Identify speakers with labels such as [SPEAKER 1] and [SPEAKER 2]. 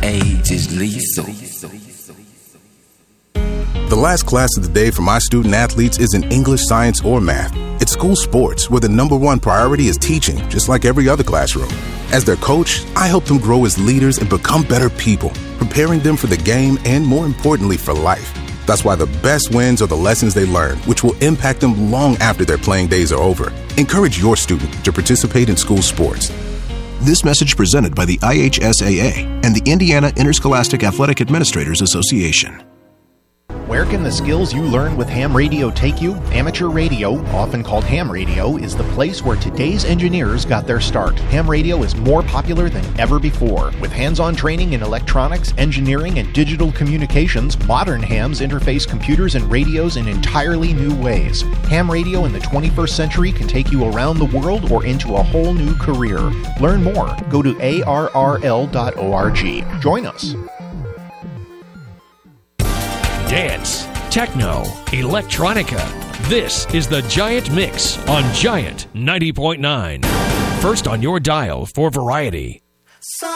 [SPEAKER 1] age is lethal.
[SPEAKER 2] The last class of the day for my student athletes isn't English, science, or math. It's school sports, where the number one priority is teaching, just like every other classroom. As their coach, I help them grow as leaders and become better people, preparing them for the game and, more importantly, for life. That's why the best wins are the lessons they learn, which will impact them long after their playing days are over. Encourage your student to participate in school sports.
[SPEAKER 3] This message presented by the IHSAA and the Indiana Interscholastic Athletic Administrators Association.
[SPEAKER 4] Where can the skills you learn with ham radio take you? Amateur radio, often called ham radio, is the place where today's engineers got their start. Ham radio is more popular than ever before. With hands-on training in electronics, engineering, and digital communications, modern hams interface computers and radios in entirely new ways. Ham radio in the 21st century can take you around the world or into a whole new career. Learn more. Go to arrl.org. Join us.
[SPEAKER 5] Dance, techno, electronica. This is the Giant Mix on Giant 90.9. First on your dial for variety.